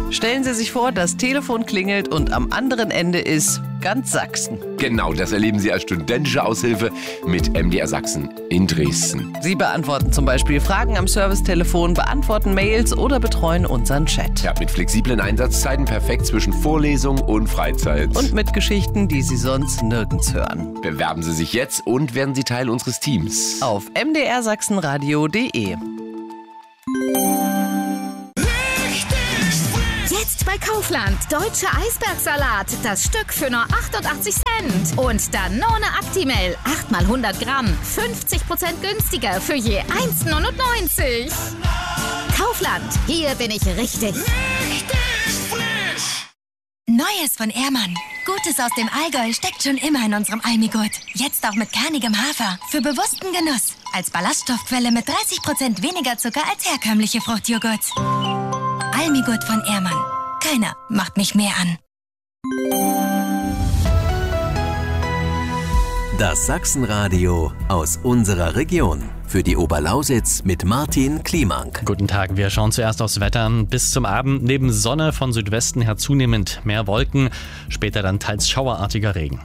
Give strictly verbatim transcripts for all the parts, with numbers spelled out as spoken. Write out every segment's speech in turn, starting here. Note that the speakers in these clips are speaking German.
Stellen Sie sich vor, das Telefon klingelt und am anderen Ende ist ganz Sachsen. Genau, das erleben Sie als studentische Aushilfe mit M D R Sachsen in Dresden. Sie beantworten zum Beispiel Fragen am Servicetelefon, beantworten Mails oder betreuen unseren Chat. Ja, mit flexiblen Einsatzzeiten perfekt zwischen Vorlesung und Freizeit. Und mit Geschichten, die Sie sonst nirgends hören. Bewerben Sie sich jetzt und werden Sie Teil unseres Teams. Auf m d r sachsenradio punkt de. Jetzt bei Kaufland. Deutsche Eisbergsalat. Das Stück für nur achtundachtzig Cent. Und Danone Actimel. acht mal hundert Gramm. fünfzig Prozent günstiger für je eins neunundneunzig. Kaufland. Hier bin ich richtig. Richtig frisch. Neues von Ehrmann. Gutes aus dem Allgäu steckt schon immer in unserem Almigurt. Jetzt auch mit kernigem Hafer. Für bewussten Genuss. Als Ballaststoffquelle mit dreißig Prozent weniger Zucker als herkömmliche Fruchtjoghurts. Almigurt von Ehrmann. Keiner macht mich mehr an. Das Sachsenradio aus unserer Region. Für die Oberlausitz mit Martin Kliemank. Guten Tag, wir schauen zuerst aufs Wetter. Bis zum Abend neben Sonne von Südwesten her zunehmend mehr Wolken, später dann teils schauerartiger Regen.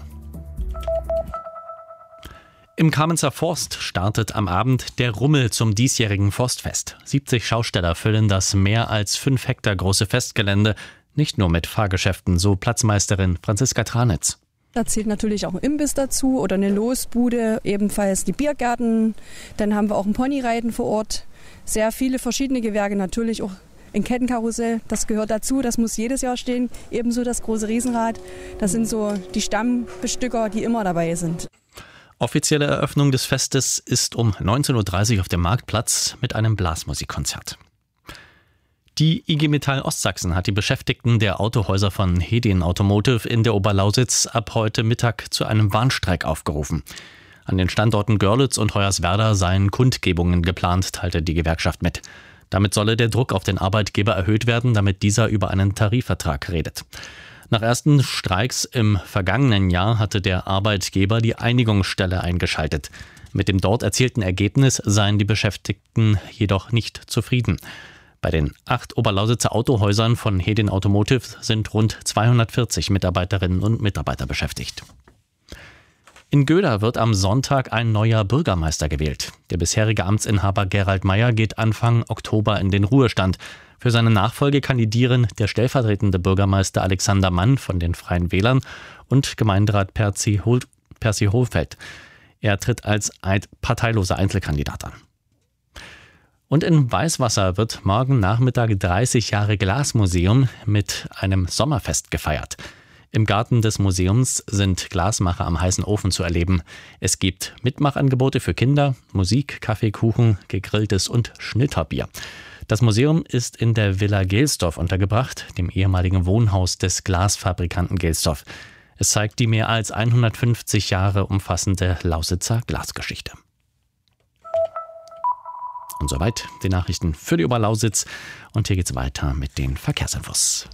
Im Kamenzer Forst startet am Abend der Rummel zum diesjährigen Forstfest. siebzig Schausteller füllen das mehr als fünf Hektar große Festgelände, nicht nur mit Fahrgeschäften, so Platzmeisterin Franziska Tranitz. Da zählt natürlich auch ein Imbiss dazu oder eine Losbude, ebenfalls die Biergärten. Dann haben wir auch ein Ponyreiten vor Ort. Sehr viele verschiedene Gewerke, natürlich auch ein Kettenkarussell, das gehört dazu, das muss jedes Jahr stehen. Ebenso das große Riesenrad, das sind so die Stammbestücker, die immer dabei sind. Offizielle Eröffnung des Festes ist um neunzehn Uhr dreißig auf dem Marktplatz mit einem Blasmusikkonzert. Die I G Metall Ostsachsen hat die Beschäftigten der Autohäuser von Hedin Automotive in der Oberlausitz ab heute Mittag zu einem Warnstreik aufgerufen. An den Standorten Görlitz und Hoyerswerda seien Kundgebungen geplant, teilte die Gewerkschaft mit. Damit solle der Druck auf den Arbeitgeber erhöht werden, damit dieser über einen Tarifvertrag redet. Nach ersten Streiks im vergangenen Jahr hatte der Arbeitgeber die Einigungsstelle eingeschaltet. Mit dem dort erzielten Ergebnis seien die Beschäftigten jedoch nicht zufrieden. Bei den acht Oberlausitzer Autohäusern von Hedin Automotive sind rund zweihundertvierzig Mitarbeiterinnen und Mitarbeiter beschäftigt. In Göda wird am Sonntag ein neuer Bürgermeister gewählt. Der bisherige Amtsinhaber Gerald Meyer geht Anfang Oktober in den Ruhestand. Für seine Nachfolge kandidieren der stellvertretende Bürgermeister Alexander Mann von den Freien Wählern und Gemeinderat Percy, Hol- Percy Hohlfeld. Er tritt als ein parteiloser Einzelkandidat an. Und in Weißwasser wird morgen Nachmittag dreißig Jahre Glasmuseum mit einem Sommerfest gefeiert. Im Garten des Museums sind Glasmacher am heißen Ofen zu erleben. Es gibt Mitmachangebote für Kinder, Musik, Kaffee, Kuchen, gegrilltes und Schnitterbier. Das Museum ist in der Villa Gelsdorf untergebracht, dem ehemaligen Wohnhaus des Glasfabrikanten Gelsdorf. Es zeigt die mehr als hundertfünfzig Jahre umfassende Lausitzer Glasgeschichte. Und soweit die Nachrichten für die Oberlausitz. Und hier geht's weiter mit den Verkehrsinfos.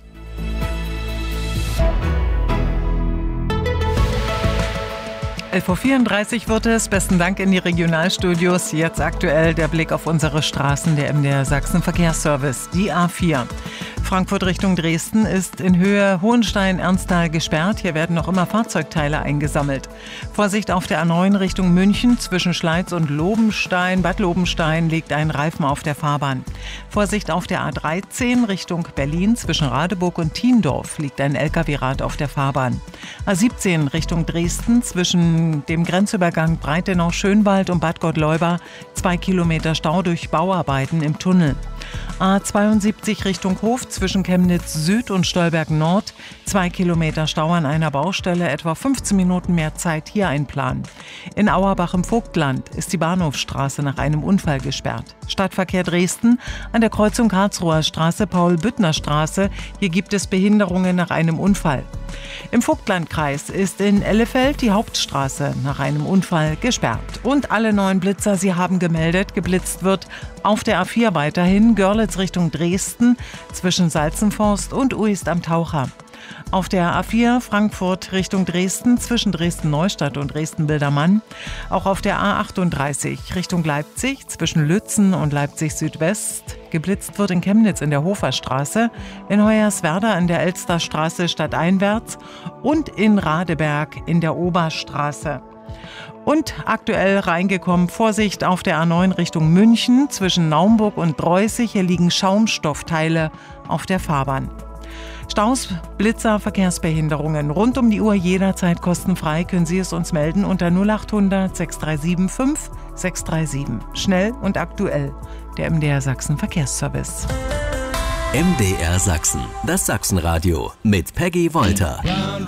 elf Uhr vierunddreißig wird es. Besten Dank in die Regionalstudios. Jetzt aktuell der Blick auf unsere Straßen der M D R Sachsen Verkehrsservice. Die A vier. Frankfurt Richtung Dresden ist in Höhe Hohenstein-Ernsthal gesperrt. Hier werden noch immer Fahrzeugteile eingesammelt. Vorsicht auf der A neun Richtung München. Zwischen Schleiz und Lobenstein, Bad Lobenstein liegt ein Reifen auf der Fahrbahn. Vorsicht auf der A dreizehn Richtung Berlin. Zwischen Radeburg und Thiendorf liegt ein L K W-Rad auf der Fahrbahn. A siebzehn Richtung Dresden. Zwischen dem Grenzübergang Breitenau-Schönwald und Bad Gottleuba zwei Kilometer Stau durch Bauarbeiten im Tunnel. A zweiundsiebzig Richtung Hof zwischen Chemnitz Süd und Stolberg Nord. Zwei Kilometer Stau an einer Baustelle, etwa fünfzehn Minuten mehr Zeit hier einplanen. In Auerbach im Vogtland ist die Bahnhofstraße nach einem Unfall gesperrt. Stadtverkehr Dresden an der Kreuzung Karlsruher Straße, Paul-Büttner-Straße. Hier gibt es Behinderungen nach einem Unfall. Im Vogtlandkreis ist in Ellefeld die Hauptstraße nach einem Unfall gesperrt. Und alle neuen Blitzer, sie haben gemeldet, geblitzt wird auf der A vier weiterhin Görlitz Richtung Dresden zwischen Salzenforst und Uist am Taucher. Auf der A vier Frankfurt Richtung Dresden zwischen Dresden-Neustadt und Dresden-Bildermann. Auch auf der A achtunddreißig Richtung Leipzig zwischen Lützen und Leipzig-Südwest. Geblitzt wird in Chemnitz in der Hoferstraße, in Hoyerswerda in der Elsterstraße stadteinwärts und in Radeberg in der Oberstraße. Und aktuell reingekommen, Vorsicht auf der A neun Richtung München zwischen Naumburg und Preußig. Hier liegen Schaumstoffteile auf der Fahrbahn. Staus, Blitzer, Verkehrsbehinderungen rund um die Uhr jederzeit kostenfrei. Können Sie es uns melden unter null acht hundert sechs drei sieben fünf sechs drei sieben. Schnell und aktuell. Der M D R Sachsen Verkehrsservice. M D R Sachsen, das Sachsenradio mit Peggy Wolter.